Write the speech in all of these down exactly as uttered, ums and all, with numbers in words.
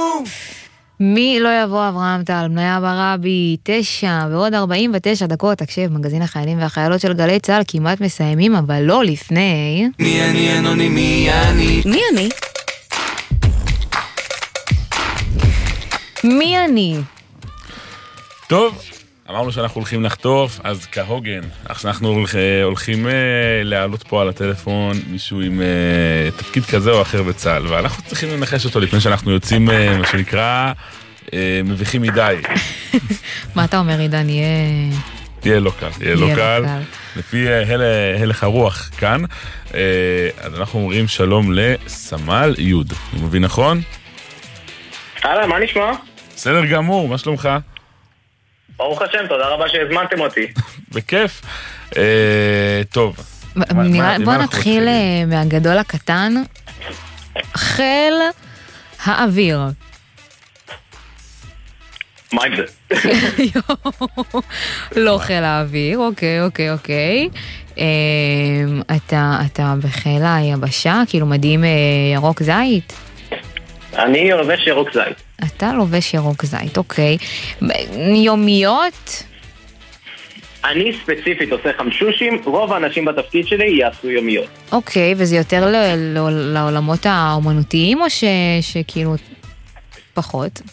מי לא יבוא אברהם טל, בניה ברבי, תשע ועוד ארבעים ותשע דקות, תקשיב, מגזין החיילים והחיילות של גלי צהל כמעט מסיימים, אבל לא לפני... מי אני אנוני, מי אני? מי אני? מי אני? טוב, אמרנו שאנחנו הולכים לחטוף, אז כהוגן, אנחנו הולכים, הולכים להעלות פה על הטלפון מישהו עם uh, תפקיד כזה או אחר בצה"ל, ואנחנו צריכים לנחש אותו לפני שאנחנו יוצאים, uh, מה שנקרא, uh, מביכים מדי. מה אתה אומר, עידן? יהיה... יהיה לא קל, יהיה לא קל. לפי uh, הלך הרוח כאן, uh, אז אנחנו אומרים שלום לסמל יוד. אני מבין נכון? הלאה, מה נשמע? בסדר גמור, מה שלומך? ברוך השם, תודה רבה שהזמנתם אותי. בכיף. אה, טוב. נראה, בוא נתחיל מהגדול הקטן. חיל האוויר. מה עם זה? לא חיל האוויר, אוקיי, אוקיי, אוקיי. אתה, אתה בחיל היבשה, כאילו מדהים ירוק זית? אני לובש ירוק זית. אתה לובש ירוק זית, אוקיי. יומיות? אני ספציפית עושה חמשושים, רוב האנשים בתפקיד שלי יעשו יומיות. אוקיי, וזה יותר ל- ל- לעולמות האומנותיים או ש- שכאילו פחות?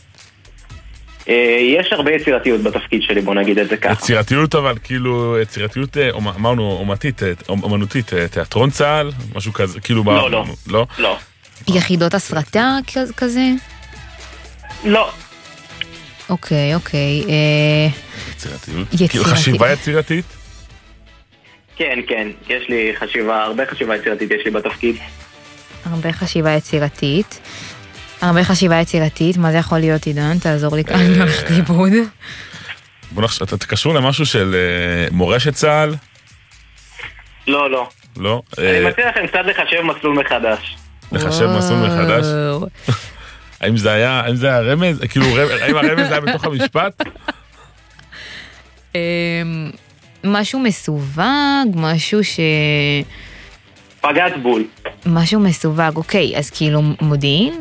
יש הרבה יצירתיות בתפקיד שלי, בוא נגיד את זה ככה. יצירתיות אבל כאילו, יצירתיות, אמרנו, אומנותית, אומנותית, תיאטרון צה"ל, משהו כזה, כאילו... לא, לא. לא? לא. יחידות הסרטה כזה? לא. אוקיי, אוקיי. יצירתיות? כאילו חשיבה יצירתית? כן, כן. יש לי חשיבה, הרבה חשיבה יצירתית יש לי בתפקיד. הרבה חשיבה יצירתית. הרבה חשיבה יצירתית. מה זה יכול להיות, עידן? תעזור לי כאן ללכת לאיבוד. בוא נחשב, אתה תקשור למשהו של מורשת צה"ל? לא, לא. לא? אני מציע לכם קצת לחשב מסלול מחדש. לחשב מסלול מחדש? האם זה היה, האם זה היה רמז? כאילו, האם הרמז היה בתוך המשפט? משהו מסווג, משהו ש... פגעת בול. משהו מסווג, אוקיי, אז כאילו מודיעין?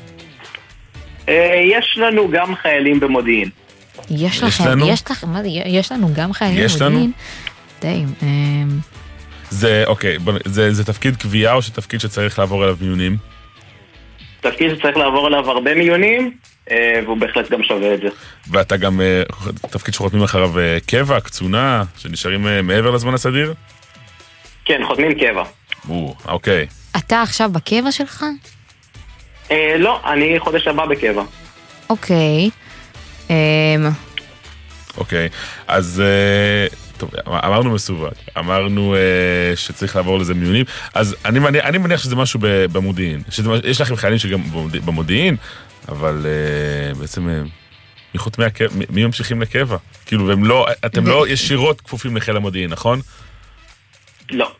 יש לנו גם חיילים במודיעין. יש לכם, יש לכם, מה זה, יש לנו גם חיילים במודיעין? די, זה, אוקיי, זה, זה תפקיד קביעה או שתפקיד שצריך לעבור אליו מיונים? תפקיד שצריך לעבור אליו הרבה מיונים, והוא בהחלט גם שווה את זה. ואתה גם, תפקיד שחותמים אחריו קבע, קצונה, שנשארים מעבר לזמן הסדיר? כן, חותמים קבע. או, אוקיי. אתה עכשיו בקבע שלך? אה, לא, אני חודש הבא בקבע. אוקיי. אוקיי, אז... טוב, אמרנו מסווג, אמרנו uh, שצריך לעבור לזה מיונים, אז אני מניח, אני מניח שזה משהו במודיעין, יש לכם חיילים שגם במודיעין, אבל uh, בעצם uh, מי חותמי הקבע, מי ממשיכים לקבע? כאילו, והם לא, אתם לא ישירות כפופים לחיל המודיעין, נכון? לא.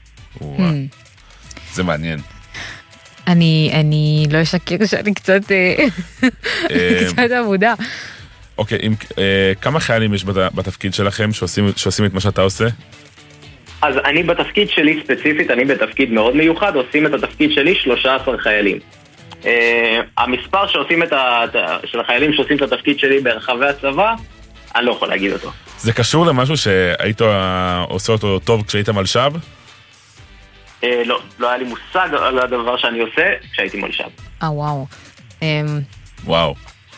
זה מעניין. אני, אני לא אשקר שאני קצת, קצת עבודה. אוקיי, עם, אה, כמה חיילים יש בת, בתפקיד שלכם שעושים, שעושים את מה שאתה עושה? אז אני בתפקיד שלי ספציפית, אני בתפקיד מאוד מיוחד, עושים את התפקיד שלי שלושה עשר חיילים. אה, המספר שעושים את ה, של החיילים שעושים את התפקיד שלי ברחבי הצבא, אני לא יכול להגיד אותו. זה קשור למשהו שהיית עושה אותו טוב כשהיית מלשב? אה, לא, לא היה לי מושג על הדבר שאני עושה כשהייתי מלשב. אה, וואו. אה... וואו.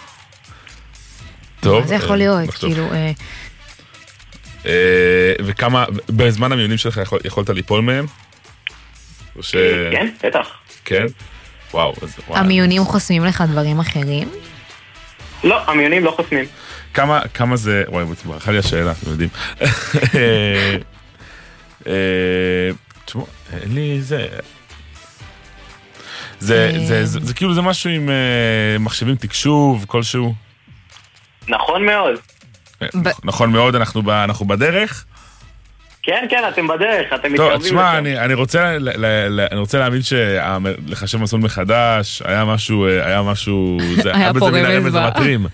טוב. זה יכול להיות, כאילו... וכמה, בזמן המיונים שלך יכולת ליפול מהם? כן, בטח. כן? וואו. המיונים חוסמים לך דברים אחרים? לא, המיונים לא חוסמים. כמה, כמה זה... וואי, ברכה לי השאלה, אתם יודעים. תשמעו, אין לי זה... זה כאילו זה משהו עם מחשבים תקשוב, כלשהו. נכון מאוד. נכון מאוד, אנחנו בדרך? כן, כן, אתם בדרך, אתם מתקרבים. טוב, תשמע, אני רוצה להאמין שלחשב מסלול מחדש, היה משהו, היה משהו, היה פה רמז בה.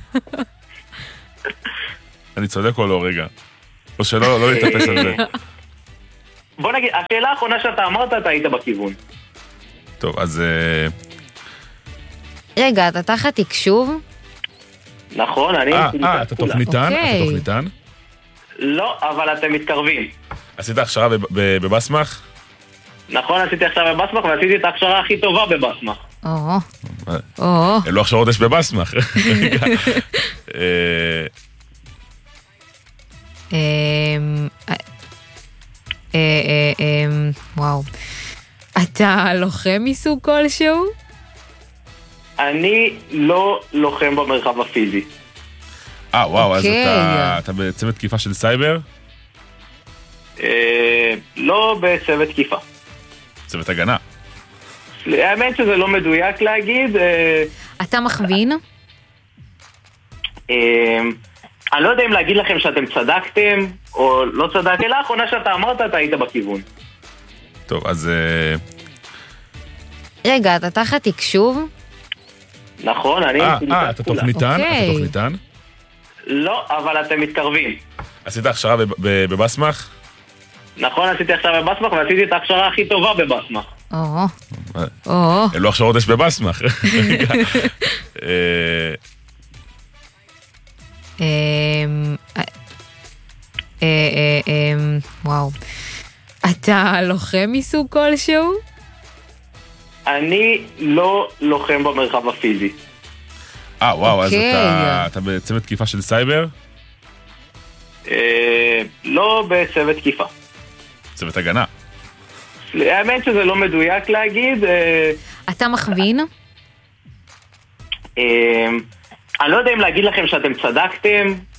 אני צודק או לא, רגע? או שלא, לא להתאפס על זה. בוא נגיד, השאלה האחרונה שאתה אמרת, אתה היית בכיוון. טוב, אז... רגע, אתה תחת תקשוב? נכון, אני... אה, אה, אתה תוכניתן? אוקיי. אתה תוכניתן? לא, אבל אתם מתקרבים. עשית הכשרה בב- ב- בבסמך? נכון, עשיתי עכשיו בבסמך, ועשיתי את ההכשרה הכי טובה בבסמך. או, או. אלו הכשרות יש בבסמך. אה, אמ, אה, אה, אה, אמ, וואו. אתה לוחם מסוג כלשהו? אני לא לוחם במרחב הפיזי. אה, וואו, אז אוקיי. אתה- אתה בצוות תקיפה של סייבר? אה, לא בצוות תקיפה. צוות הגנה. האמת שזה לא מדויק להגיד. אה, אתה מכווין? אה, אני לא יודע אם להגיד לכם שאתם צדקתם או לא צדקתם. אלא האחרונה שאתה אמרת, אתה היית בכיוון. טוב, אז... אה, רגע, אתה תחת תקשוב? נכון, אני... אה, אה, אתה תוכניתן? אוקיי. אתה תוכניתן? לא, אבל אתם מתקרבים. עשית הכשרה בב- ב- בבסמך? נכון, עשיתי עכשיו בבסמך, ועשיתי את ההכשרה הכי טובה בבסמך. או, או. אלו הכשרות יש בבסמך. אה, אמ, אה, אה, אה, אמ, וואו. אתה לוחם מסוג כלשהו? אני לא לוחם במרחב הפיזי. אה, וואו, אז אוקיי. אתה- אתה בצוות תקיפה של סייבר? אה, לא בצוות תקיפה. צוות הגנה. האמת שזה לא מדויק להגיד. אה, אתה מכווין? אה, אני לא יודע אם להגיד לכם שאתם צדקתם